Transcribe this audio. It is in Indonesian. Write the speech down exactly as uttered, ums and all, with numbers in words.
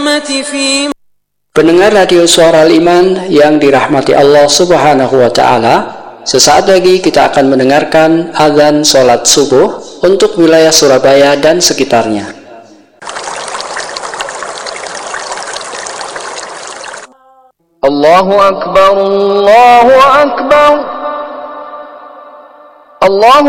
Pendengar radio Suara Al-Iman yang dirahmati Allah Subhanahu wa Ta'ala, sesaat lagi kita akan mendengarkan azan sholat subuh untuk wilayah Surabaya dan sekitarnya. Allahu Akbar, Allahu Akbar, Allahu